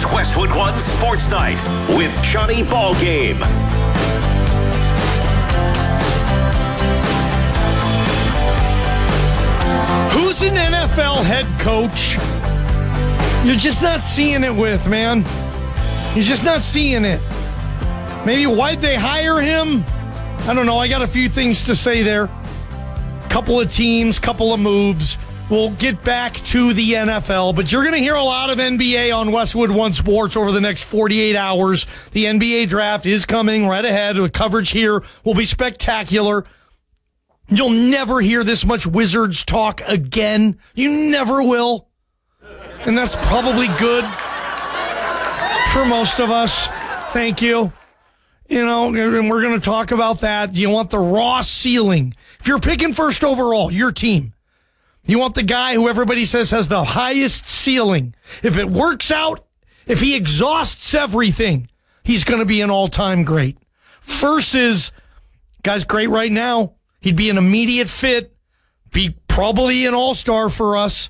It's Westwood One Sports Night with Johnny Ballgame. Who's an NFL head coach you're just not seeing it with, man? You're just not seeing it. Maybe why'd they hire him? I don't know. I got a few things to say there. Couple of teams, couple of moves. We'll get back to the NFL, but you're going to hear a lot of NBA on Westwood One Sports over the next 48 hours. The NBA draft is coming right ahead. The coverage here will be spectacular. You'll never hear this much Wizards talk again. You never will. And that's probably good for most of us. Thank you. You know, and we're going to talk about that. You want the raw ceiling. If you're picking first overall, your team, you want the guy who everybody says has the highest ceiling. If it works out, if he exhausts everything, he's going to be an all-time great. Versus, guy's great right now. He'd be an immediate fit, be probably an all-star for us,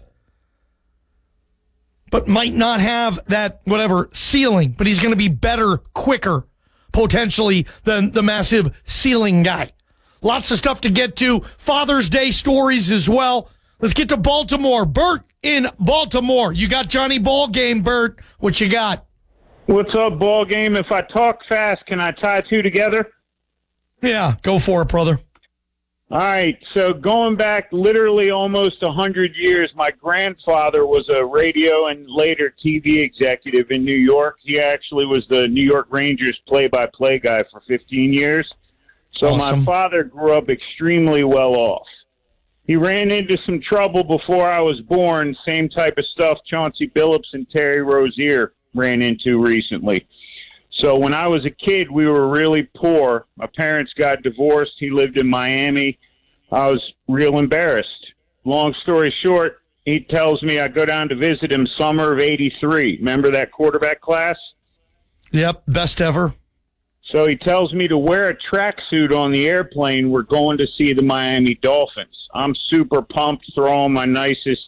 but might not have that, whatever, ceiling. But he's going to be better, quicker, potentially, than the massive ceiling guy. Lots of stuff to get to. Father's Day stories as well. Let's get to Baltimore. Bert in Baltimore. You got Johnny Ballgame, Bert. What you got? What's up, Ballgame? If I talk fast, can I tie two together? Yeah, go for it, brother. All right, so going back literally almost 100 years, my grandfather was a radio and later TV executive in New York. He actually was the New York Rangers play-by-play guy for 15 years. So Awesome. My father grew up extremely well off. He ran into some trouble before I was born, same type of stuff Chauncey Billups and Terry Rozier ran into recently. So when I was a kid, we were really poor. My parents got divorced. He lived in Miami. I was real embarrassed. Long story short, he tells me I go down to visit him summer of '83. Remember that quarterback class? Yep, best ever. So he tells me to wear a tracksuit on the airplane. We're going to see the Miami Dolphins. I'm super pumped, throw on my nicest,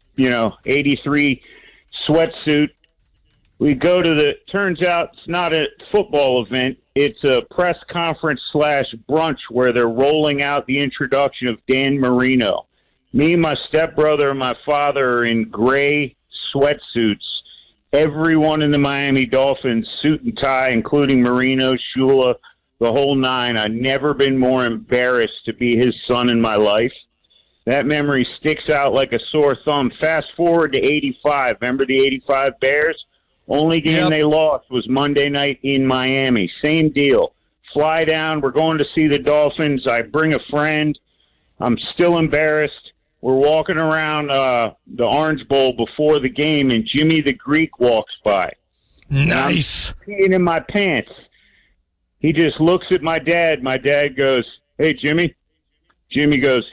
83 sweatsuit. We go to turns out it's not a football event. It's a press conference / brunch where they're rolling out the introduction of Dan Marino. Me, my stepbrother, and my father are in gray sweatsuits. Everyone in the Miami Dolphins, suit and tie, including Marino, Shula, the whole nine. I've never been more embarrassed to be his son in my life. That memory sticks out like a sore thumb. Fast forward to 85. Remember the 85 Bears? Only game they lost was Monday night in Miami. Same deal. Fly down. We're going to see the Dolphins. I bring a friend. I'm still embarrassed. We're walking around the Orange Bowl before the game, and Jimmy the Greek walks by. Nice. I'm peeing in my pants. He just looks at my dad. My dad goes, "Hey, Jimmy." Jimmy goes,